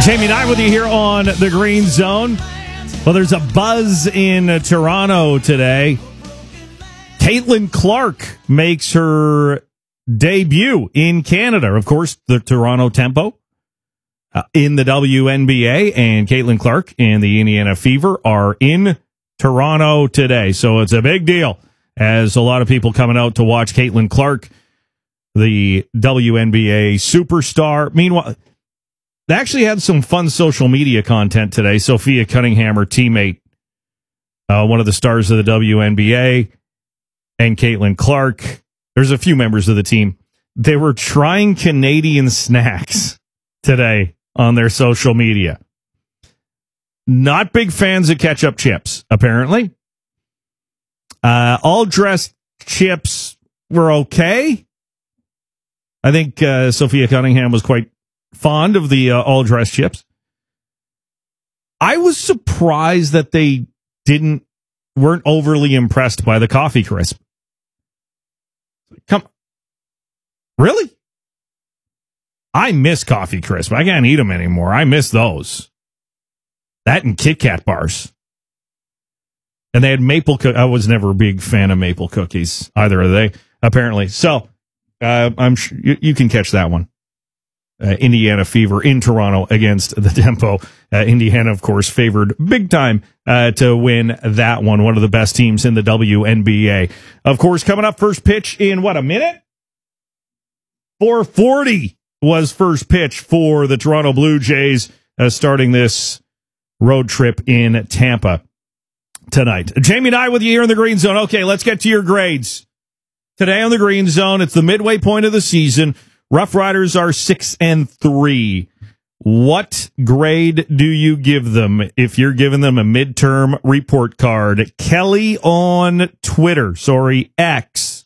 Jamie and I with you here on the Green Zone. Well, there's a buzz in Toronto today. Caitlin Clark makes her debut in Canada. Of course, the Toronto Tempo in the WNBA, and Caitlin Clark and the Indiana Fever are in Toronto today. So it's a big deal as a lot of people coming out to watch Caitlin Clark, the WNBA superstar. Meanwhile, they actually had some fun social media content today. Sophia Cunningham, her teammate, one of the stars of the WNBA, and Caitlin Clark. There's a few members of the team. They were trying Canadian snacks today on their social media. Not big fans of ketchup chips, apparently. All dressed chips were okay. I think Sophia Cunningham was quite fond of the all-dressed chips. I was surprised that they weren't overly impressed by the coffee crisp. Really? I miss coffee crisp. I can't eat them anymore. I miss those. That and Kit Kat bars. And they had maple cookies. I was never a big fan of maple cookies. Either are they, apparently. So, I'm sure you can catch that one. Indiana Fever in Toronto against the Tempo. Indiana, of course, favored big time to win that one. One of the best teams in the WNBA. Of course, coming up first pitch in, a minute? 4:40 was first pitch for the Toronto Blue Jays starting this road trip in Tampa tonight. Jamie and I with you here in the Green Zone. Okay, let's get to your grades. Today on the Green Zone, it's the midway point of the season. Rough Riders are 6-3. What grade do you give them if you're giving them a midterm report card? Kelly on Twitter, X.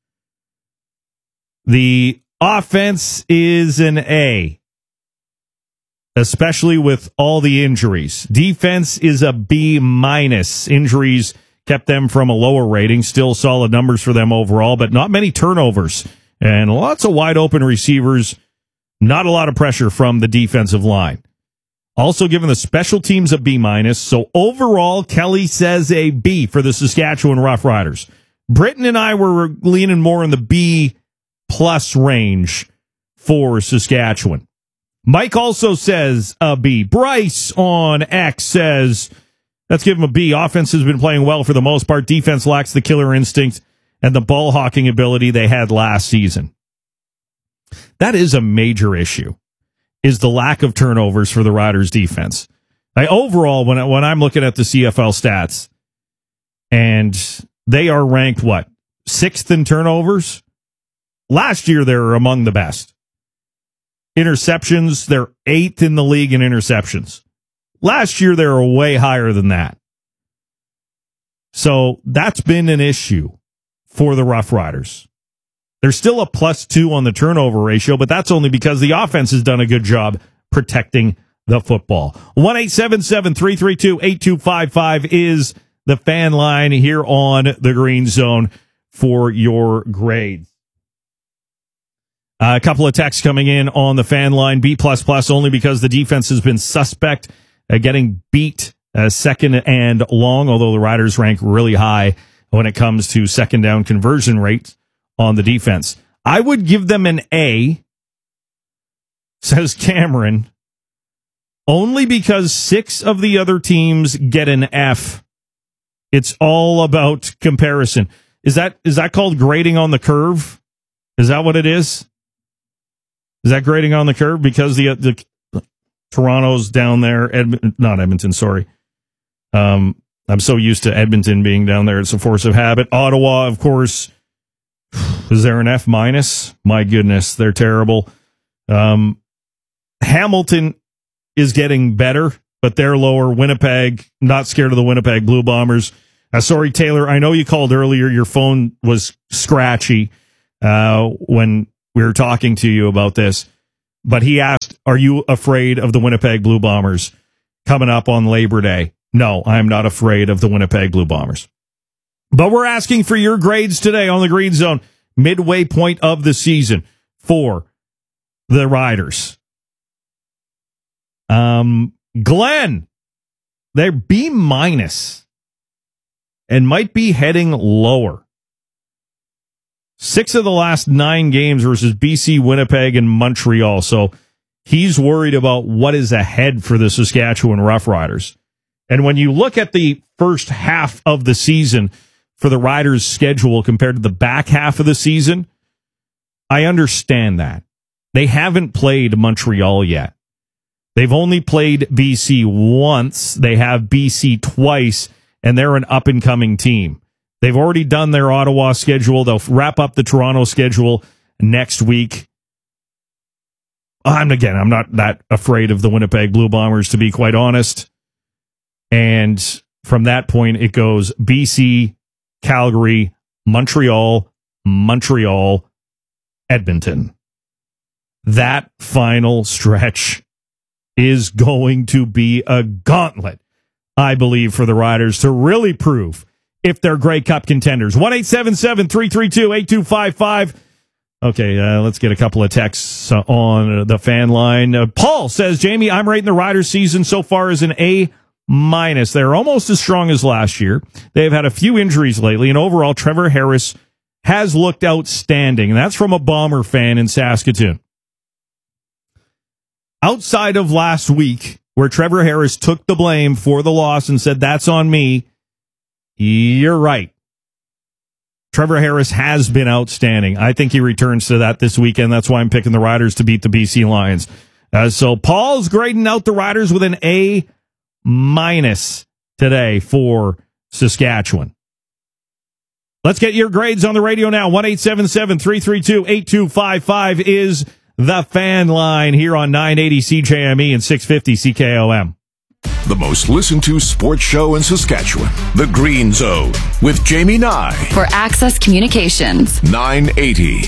The offense is an A, especially with all the injuries. Defense is a B-. Injuries kept them from a lower rating. Still solid numbers for them overall, but not many turnovers. And lots of wide open receivers, not a lot of pressure from the defensive line. Also given the special teams a B-. So overall, Kelly says a B for the Saskatchewan Roughriders. Britton and I were leaning more in the B+ range for Saskatchewan. Mike also says a B. Bryce on X says, let's give him a B. Offense has been playing well for the most part. Defense lacks the killer instinct and the ball hawking ability they had last season. That is a major issue, is the lack of turnovers for the Riders defense. Overall, when I'm looking at the CFL stats, and they are ranked, 6th in turnovers? Last year, they were among the best. Interceptions, they're 8th in the league in interceptions. Last year, they were way higher than that. So that's been an issue for the Rough Riders. There's still a +2 on the turnover ratio, but that's only because the offense has done a good job protecting the football. 1-877-332-8255 is the fan line here on the Green Zone for your grades. A couple of texts coming in on the fan line, B++ only because the defense has been suspect getting beat second and long, although the Riders rank really high when it comes to second down conversion rates on the defense. I would give them an A, says Cameron, only because 6 of the other teams get an F. It's all about comparison. Is that called grading on the curve? Is that what it is? Is that grading on the curve? Because the Toronto's down there, not Edmonton, sorry. I'm so used to Edmonton being down there. It's a force of habit. Ottawa, of course. Is there an F-? My goodness, they're terrible. Hamilton is getting better, but they're lower. Winnipeg, not scared of the Winnipeg Blue Bombers. Sorry, Taylor, I know you called earlier. Your phone was scratchy when we were talking to you about this. But he asked, are you afraid of the Winnipeg Blue Bombers coming up on Labor Day? No, I am not afraid of the Winnipeg Blue Bombers. But we're asking for your grades today on the Green Zone, midway point of the season for the Riders. Glenn, they're B- and might be heading lower. 6 of the last 9 games versus BC, Winnipeg, and Montreal. So he's worried about what is ahead for the Saskatchewan Roughriders. And when you look at the first half of the season for the Riders' schedule compared to the back half of the season, I understand that. They haven't played Montreal yet. They've only played BC once. They have BC twice, and they're an up-and-coming team. They've already done their Ottawa schedule. They'll wrap up the Toronto schedule next week. I'm not that afraid of the Winnipeg Blue Bombers, to be quite honest. And from that point, it goes BC, Calgary, Montreal, Edmonton. That final stretch is going to be a gauntlet, I believe, for the Riders to really prove if they're Grey Cup contenders. 1-877-332-8255. Okay, let's get a couple of texts on the fan line. Paul says, Jamie, I'm rating the Riders season so far as an A-. They're almost as strong as last year. They've had a few injuries lately, and overall, Trevor Harris has looked outstanding. And that's from a Bomber fan in Saskatoon. Outside of last week, where Trevor Harris took the blame for the loss and said, that's on me, you're right. Trevor Harris has been outstanding. I think he returns to that this weekend. That's why I'm picking the Riders to beat the BC Lions. So Paul's grading out the Riders with an A- today for Saskatchewan. Let's get your grades on the radio now. 1-877-332-8255 is the fan line here on 980 CJME and 650 CKOM. The most listened to sports show in Saskatchewan, The Green Zone, with Jamie Nye. For Access Communications. 980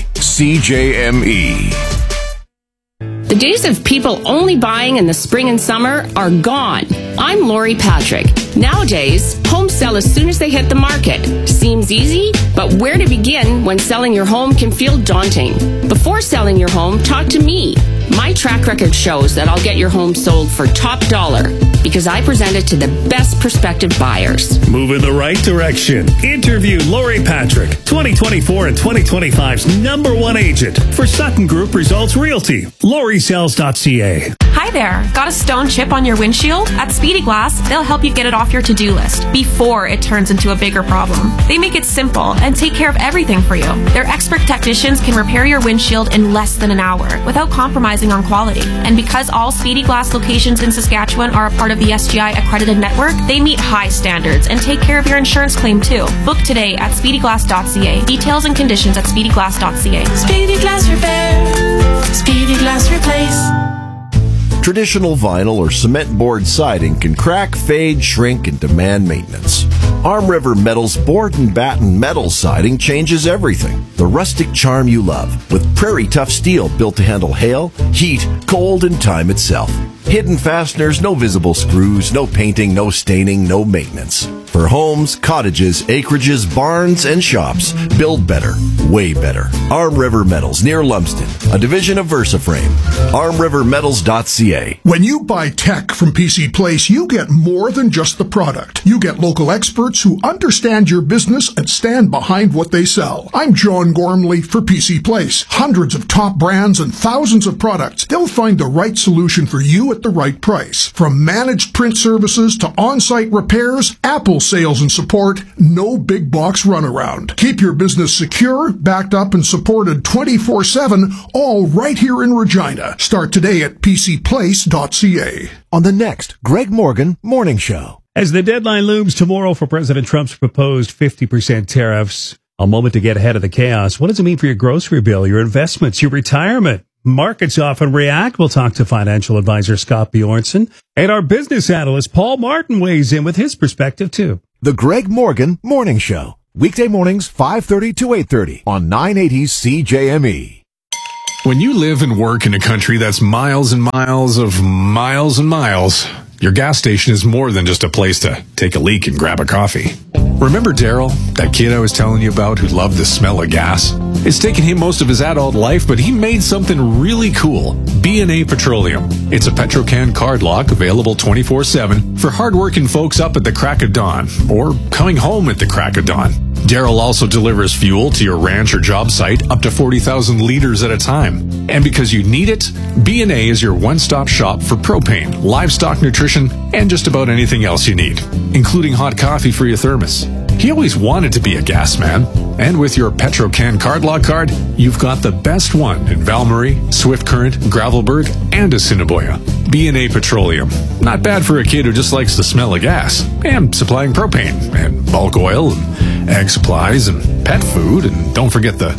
CJME. The days of people only buying in the spring and summer are gone. I'm Lori Patrick. Nowadays, homes sell as soon as they hit the market. Seems easy, but where to begin when selling your home can feel daunting? Before selling your home, talk to me. My track record shows that I'll get your home sold for top dollar because I present it to the best prospective buyers. Move in the right direction. Interview Lori Patrick, 2024 and 2025's #1 agent for Sutton Group Results Realty. LoriSells.ca. Hi there. Got a stone chip on your windshield? At Speedy Glass, they'll help you get it off your to-do list before it turns into a bigger problem. They make it simple and take care of everything for you. Their expert technicians can repair your windshield in less than an hour without compromising on quality. And because all Speedy Glass locations in Saskatchewan are a part of the SGI accredited network, they meet high standards and take care of your insurance claim too. Book today at speedyglass.ca. Details and conditions at speedyglass.ca. Speedy Glass Repair. Speedy Glass Replace. Traditional vinyl or cement board siding can crack, fade, shrink, and demand maintenance. Arm River Metal's board and batten metal siding changes everything. The rustic charm you love, with prairie tough steel built to handle hail, heat, cold, and time itself. Hidden fasteners, no visible screws, no painting, no staining, no maintenance. For homes, cottages, acreages, barns, and shops, build better, way better. Arm River Metals, near Lumsden, a division of VersaFrame. ArmRiverMetals.ca. When you buy tech from PC Place, you get more than just the product. You get local experts who understand your business and stand behind what they sell. I'm John Gormley for PC Place. Hundreds of top brands and thousands of products. They'll find the right solution for you at the right price. From managed print services to on-site repairs, Apple sales and support, no big box runaround. Keep your business secure, backed up, and supported 24/7, all right here in Regina. Start today at pcplace.ca. On the next Greg Morgan Morning Show. As the deadline looms tomorrow for President Trump's proposed 50% tariffs, a moment to get ahead of the chaos. What does it mean for your grocery bill, your investments, your retirement? Markets often react. We'll talk to financial advisor Scott Bjornson. And our business analyst Paul Martin weighs in with his perspective, too. The Greg Morgan Morning Show. Weekday mornings, 5:30 to 8:30 on 980 CJME. When you live and work in a country that's miles and miles of miles and miles, your gas station is more than just a place to take a leak and grab a coffee. Remember Daryl, that kid I was telling you about who loved the smell of gas? It's taken him most of his adult life, but he made something really cool. B&A Petroleum. It's a Petrocan card lock available 24/7 for hardworking folks up at the crack of dawn or coming home at the crack of dawn. Daryl also delivers fuel to your ranch or job site up to 40,000 liters at a time. And because you need it, B&A is your one-stop shop for propane, livestock nutrition, and just about anything else you need, including hot coffee for your thermos. He always wanted to be a gas man, and with your Petrocan card lock card, you've got the best one in Valmarie, Swift Current, Gravelburg, and Assiniboia. B&A Petroleum. Not bad for a kid who just likes the smell of gas, and supplying propane, and bulk oil, and egg supplies, and pet food, and don't forget the...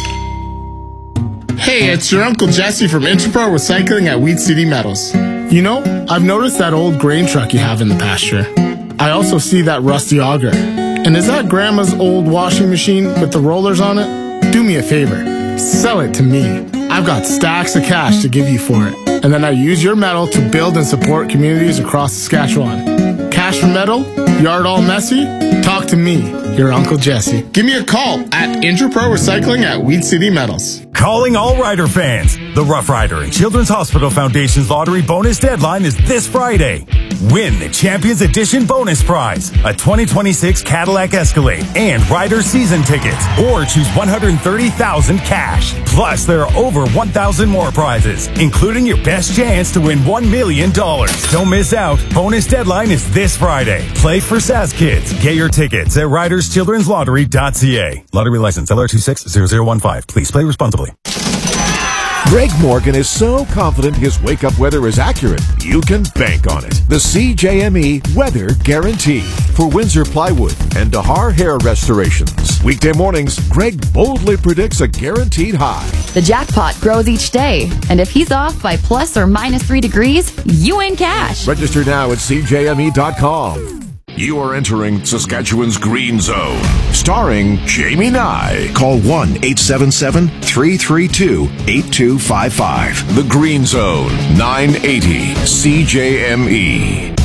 Hey, it's your Uncle Jesse from Interpro Recycling at Weed City Metals. You know, I've noticed that old grain truck you have in the pasture. I also see that rusty auger. And is that Grandma's old washing machine with the rollers on it? Do me a favor. Sell it to me. I've got stacks of cash to give you for it. And then I use your metal to build and support communities across Saskatchewan. Cash for metal? Yard all messy? Talk to me, your Uncle Jesse. Give me a call at Interpro Recycling at Weed City Metals. Calling all Rider fans. The Rough Rider and Children's Hospital Foundation's lottery bonus deadline is this Friday. Win the Champions Edition bonus prize, a 2026 Cadillac Escalade and Rider season tickets, or choose $130,000 cash. Plus, there are over 1,000 more prizes, including your best chance to win $1 million. Don't miss out. Bonus deadline is this Friday. Play for SAS Kids. Get your tickets at riderschildrenslottery.ca. Lottery license LR260015. Please play responsibly. Greg Morgan is so confident his wake-up weather is accurate, you can bank on it. The CJME Weather Guarantee for Windsor Plywood and Dahar Hair Restorations. Weekday mornings, Greg boldly predicts a guaranteed high. The jackpot grows each day, and if he's off by plus or minus 3 degrees, you win cash. Register now at CJME.com. You are entering Saskatchewan's Green Zone, starring Jamie Nye. Call 1-877-332-8255. The Green Zone, 980 CJME.